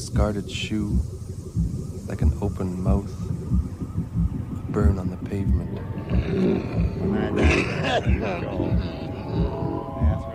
discarded shoe, like an open mouth, a burn on the pavement. My dad, you go. That's